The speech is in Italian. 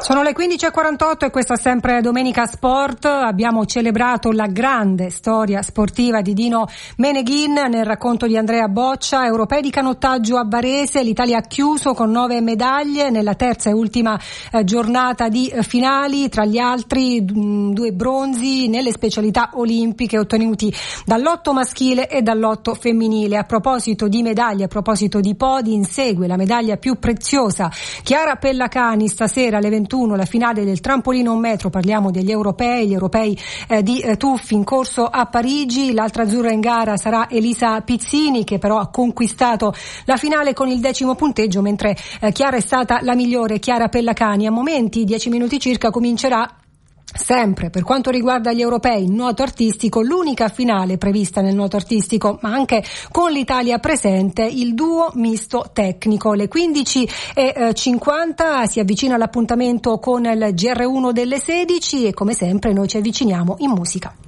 Sono le 15:48 e questa è sempre Domenica Sport. Abbiamo celebrato la grande storia sportiva di Dino Meneghin nel racconto di Andrea Boccia. Europei di canottaggio a Varese, l'Italia ha chiuso con 9 medaglie nella terza e ultima giornata di finali, tra gli altri 2 bronzi nelle specialità olimpiche ottenuti dal lotto maschile e dal lotto femminile. A proposito di medaglie, a proposito di podi, insegue la medaglia più preziosa Chiara Pellacani stasera alle 21, la finale del trampolino 1 metro. Parliamo degli europei, gli europei di tuffi in corso a Parigi. L'altra azzurra in gara sarà Elisa Pizzini, che però ha conquistato la finale con il 10° punteggio, mentre Chiara è stata la migliore. Chiara Pellacani a momenti, 10 minuti circa, comincerà sempre per quanto riguarda gli europei in nuoto artistico, l'unica finale prevista nel nuoto artistico, ma anche con l'Italia presente, il duo misto tecnico. Le 15:50 si avvicina l'appuntamento con il GR1 delle 16 e come sempre noi ci avviciniamo in musica.